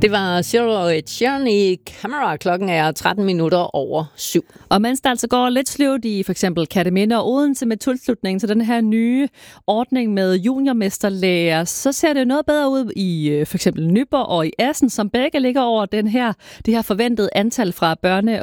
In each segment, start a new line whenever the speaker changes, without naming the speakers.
Det var Zero Sheeran i Camera. Klokken er 13 minutter over 7.
Og mens der altså går lidt sløvt i for eksempel Kerteminde og Odense med tilslutningen til den her nye ordning med juniormesterlærer, så ser det noget bedre ud i for eksempel Nyborg og i Assen, som begge ligger over det her forventede antal fra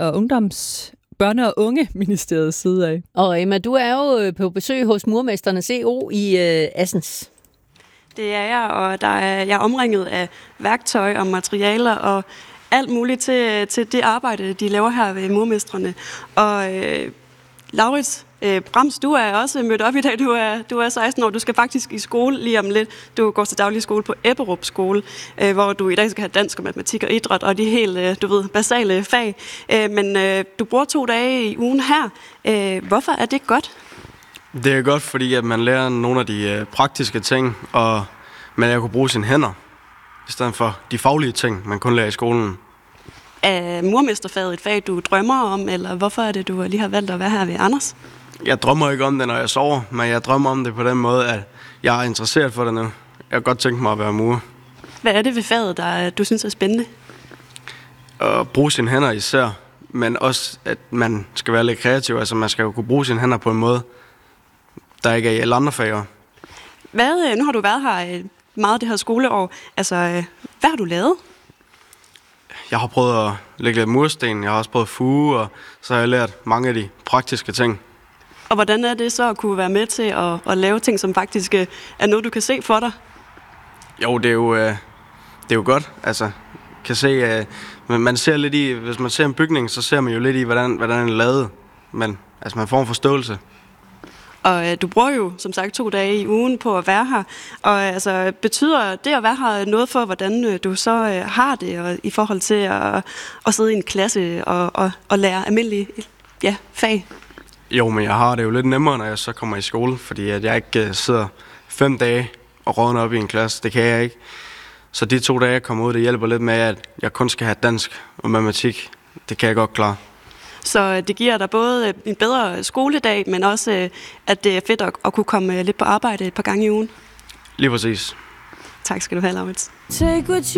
Børne- og Unge-ministeriets side af.
Og Emma, du er jo på besøg hos Murmestrene CO i Assens.
Det er jeg, og jeg er omringet af værktøj og materialer og alt muligt til det arbejde, de laver her ved Murmestrene. Og Laurits Brams, du er også mødt op i dag. Du er 16 år. Du skal faktisk i skole lige om lidt. Du går til daglig skole på Ebberup skole, hvor du i dag skal have dansk og matematik og idræt og de helt, basale fag. Men du bruger 2 dage i ugen her. Hvorfor er det godt?
Det er godt, fordi at man lærer nogle af de praktiske ting, og man lærer at kunne bruge sine hænder, i stedet for de faglige ting, man kun lærer i skolen.
Er murmesterfaget et fag, du drømmer om, eller hvorfor er det, du lige har valgt at være her ved Anders?
Jeg drømmer ikke om det, når jeg sover, men jeg drømmer om det på den måde, at jeg er interesseret for det nu. Jeg har godt tænkt mig at være murer.
Hvad er det ved faget, du synes er spændende?
At bruge sine hænder især, men også, at man skal være lidt kreativ. Altså, man skal jo kunne bruge sine hænder på en måde, der ikke er i alle andre fag.
Nu har du været her meget det her skoleår. Altså, hvad har du lavet?
Jeg har prøvet at lægge lidt mursten, jeg har også prøvet fuge, og så har jeg lært mange af de praktiske ting.
Og hvordan er det så at kunne være med til at lave ting, som faktisk er noget, du kan se for dig?
Jo, det er jo godt. Altså, kan se, man ser lidt i, hvis man ser en bygning, så ser man jo lidt i, hvordan den er lavet. Men altså, man får en forståelse.
Og du bruger jo, som sagt, 2 dage i ugen på at være her. Og altså, betyder det at være her noget for, hvordan du så har det, og i forhold til at sidde i en klasse og lære almindelige fag?
Jo, men jeg har det jo lidt nemmere, når jeg så kommer i skole, fordi at jeg ikke sidder 5 dage og rådner op i en klasse. Det kan jeg ikke. Så de 2 dage, jeg kommer ud, det hjælper lidt med, at jeg kun skal have dansk og matematik. Det kan jeg godt klare.
Så det giver dig både en bedre skoledag, men også, at det er fedt at kunne komme lidt på arbejde et par gange i ugen.
Lige præcis.
Tak skal du have, Laurits.